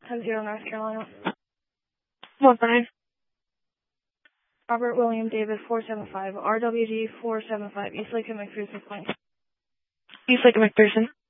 10-0 North Carolina. 1-9. Robert William David 475, RWG 475, East Lake and McPherson Point. East Lake and McPherson.